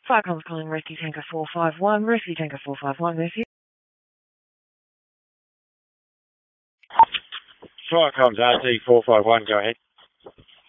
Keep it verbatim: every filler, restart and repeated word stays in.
Falcon's calling Rescue Tanker four five one. Rescue Tanker four five one, with you. Falcon's R T four five one, go ahead.